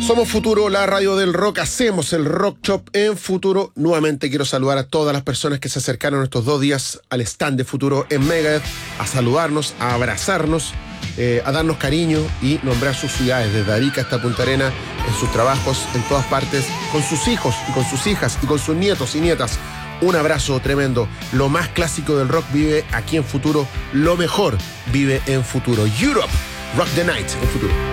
Somos Futuro, la radio del rock. Hacemos el Rock Shop en Futuro. Nuevamente quiero saludar a todas las personas que se acercaron estos 2 días al stand de Futuro en Megadeth, a saludarnos, a abrazarnos, a darnos cariño y nombrar sus ciudades, desde Arica hasta Punta Arenas, en sus trabajos, en todas partes, con sus hijos y con sus hijas y con sus nietos y nietas. Un abrazo tremendo. Lo más clásico del rock vive aquí en Futuro. Lo mejor vive en Futuro. Europe, Rock the Night en Futuro.